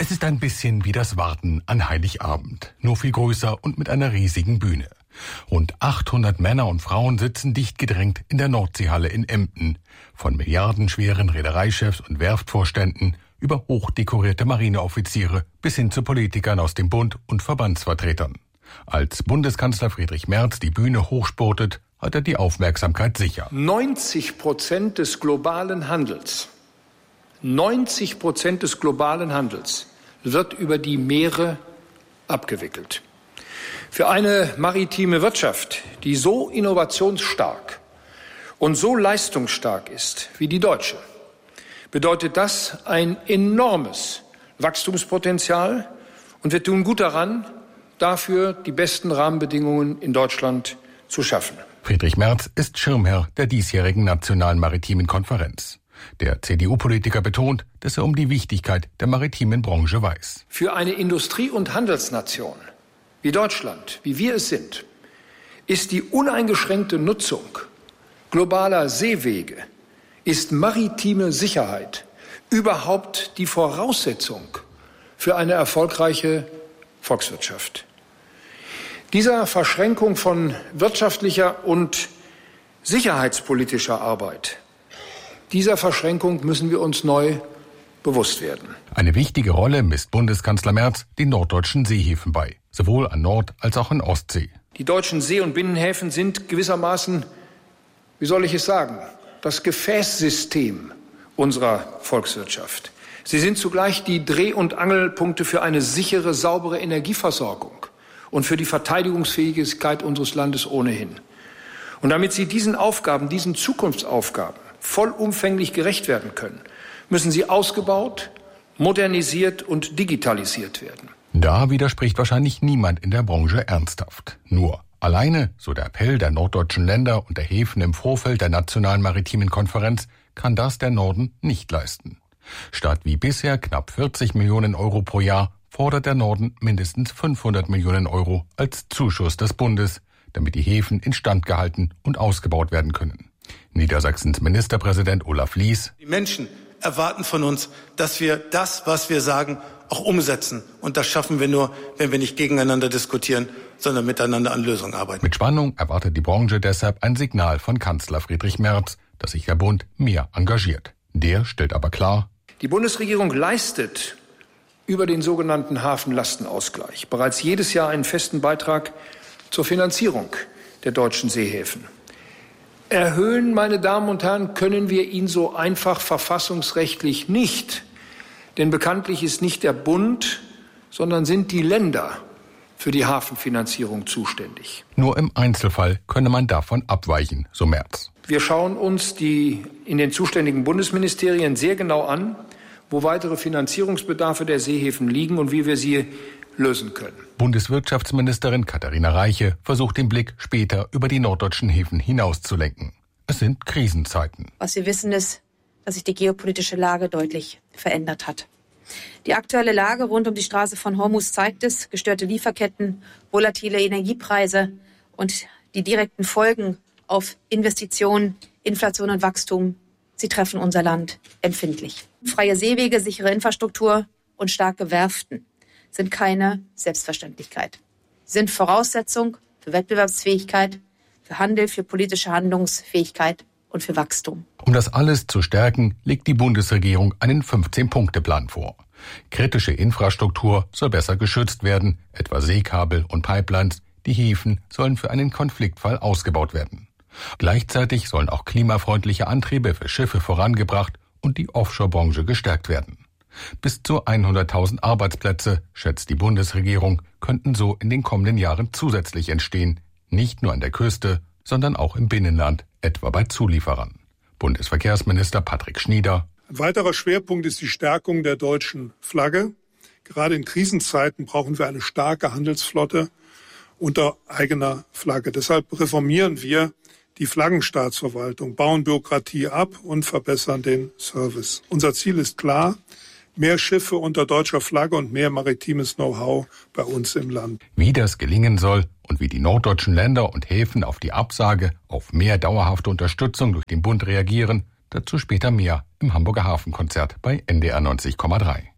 Es ist ein bisschen wie das Warten an Heiligabend, nur viel größer und mit einer riesigen Bühne. Rund 800 Männer und Frauen sitzen dicht gedrängt in der Nordseehalle in Emden. Von milliardenschweren Reedereichefs und Werftvorständen über hochdekorierte Marineoffiziere bis hin zu Politikern aus dem Bund und Verbandsvertretern. Als Bundeskanzler Friedrich Merz die Bühne hochspurtet, hat er die Aufmerksamkeit sicher. 90% des globalen Handels, 90% des globalen Handels wird über die Meere abgewickelt. Für eine maritime Wirtschaft, die so innovationsstark und so leistungsstark ist wie die deutsche, bedeutet das ein enormes Wachstumspotenzial, und wir tun gut daran, dafür die besten Rahmenbedingungen in Deutschland zu schaffen. Friedrich Merz ist Schirmherr der diesjährigen Nationalen Maritimen Konferenz. Der CDU-Politiker betont, dass er um die Wichtigkeit der maritimen Branche weiß. Für eine Industrie- und Handelsnation wie Deutschland, wie wir es sind, ist die uneingeschränkte Nutzung globaler Seewege, ist maritime Sicherheit überhaupt die Voraussetzung für eine erfolgreiche Volkswirtschaft. Dieser Verschränkung von wirtschaftlicher und sicherheitspolitischer Arbeit, dieser Verschränkung müssen wir uns neu bewusst werden. Eine wichtige Rolle misst Bundeskanzler Merz den norddeutschen Seehäfen bei, sowohl an Nord- als auch an Ostsee. Die deutschen See- und Binnenhäfen sind gewissermaßen, wie soll ich es sagen, das Gefäßsystem unserer Volkswirtschaft. Sie sind zugleich die Dreh- und Angelpunkte für eine sichere, saubere Energieversorgung und für die Verteidigungsfähigkeit unseres Landes ohnehin. Und damit Sie diesen Aufgaben, diesen Zukunftsaufgaben vollumfänglich gerecht werden können, müssen sie ausgebaut, modernisiert und digitalisiert werden. Da widerspricht wahrscheinlich niemand in der Branche ernsthaft. Nur alleine, so der Appell der norddeutschen Länder und der Häfen im Vorfeld der Nationalen Maritimen Konferenz, kann das der Norden nicht leisten. Statt wie bisher knapp 40 Millionen Euro pro Jahr fordert der Norden mindestens 500 Millionen Euro als Zuschuss des Bundes, damit die Häfen instand gehalten und ausgebaut werden können. Niedersachsens Ministerpräsident Olaf Lies: Die Menschen erwarten von uns, dass wir das, was wir sagen, auch umsetzen. Und das schaffen wir nur, wenn wir nicht gegeneinander diskutieren, sondern miteinander an Lösungen arbeiten. Mit Spannung erwartet die Branche deshalb ein Signal von Kanzler Friedrich Merz, dass sich der Bund mehr engagiert. Der stellt aber klar: Die Bundesregierung leistet über den sogenannten Hafenlastenausgleich bereits jedes Jahr einen festen Beitrag zur Finanzierung der deutschen Seehäfen. Erhöhen, meine Damen und Herren, können wir ihn so einfach verfassungsrechtlich nicht. Denn bekanntlich ist nicht der Bund, sondern sind die Länder für die Hafenfinanzierung zuständig. Nur im Einzelfall könne man davon abweichen, so Merz. Wir schauen uns die in den zuständigen Bundesministerien sehr genau an, wo weitere Finanzierungsbedarfe der Seehäfen liegen und wie wir sie lösen können. Bundeswirtschaftsministerin Katharina Reiche versucht den Blick später über die norddeutschen Häfen hinauszulenken. Es sind Krisenzeiten. Was wir wissen ist, dass sich die geopolitische Lage deutlich verändert hat. Die aktuelle Lage rund um die Straße von Hormuz zeigt es: gestörte Lieferketten, volatile Energiepreise und die direkten Folgen auf Investitionen, Inflation und Wachstum. Sie treffen unser Land empfindlich. Freie Seewege, sichere Infrastruktur und starke Werften sind keine Selbstverständlichkeit. Sie sind Voraussetzung für Wettbewerbsfähigkeit, für Handel, für politische Handlungsfähigkeit und für Wachstum. Um das alles zu stärken, legt die Bundesregierung einen 15-Punkte-Plan vor. Kritische Infrastruktur soll besser geschützt werden, etwa Seekabel und Pipelines. Die Häfen sollen für einen Konfliktfall ausgebaut werden. Gleichzeitig sollen auch klimafreundliche Antriebe für Schiffe vorangebracht und die Offshore-Branche gestärkt werden. Bis zu 100.000 Arbeitsplätze, schätzt die Bundesregierung, könnten so in den kommenden Jahren zusätzlich entstehen. Nicht nur an der Küste, sondern auch im Binnenland, etwa bei Zulieferern. Bundesverkehrsminister Patrick Schnieder: Ein weiterer Schwerpunkt ist die Stärkung der deutschen Flagge. Gerade in Krisenzeiten brauchen wir eine starke Handelsflotte unter eigener Flagge. Deshalb reformieren wir die Flaggenstaatsverwaltung, bauen Bürokratie ab und verbessern den Service. Unser Ziel ist klar: mehr Schiffe unter deutscher Flagge und mehr maritimes Know-how bei uns im Land. Wie das gelingen soll und wie die norddeutschen Länder und Häfen auf die Absage auf mehr dauerhafte Unterstützung durch den Bund reagieren, dazu später mehr im Hamburger Hafenkonzert bei NDR 90,3.